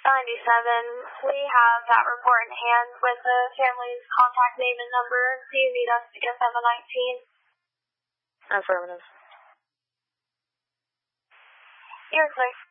97. We have that report in hand with the family's contact name and number. Do you need us to get 719? Affirmative. You're clear.